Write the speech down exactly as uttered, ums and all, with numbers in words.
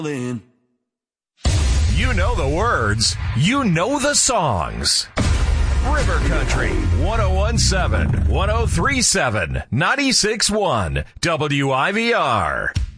in. You know the words. You know the songs. River Country, one oh one seven, one oh three seven, ninety-six one, W I V R.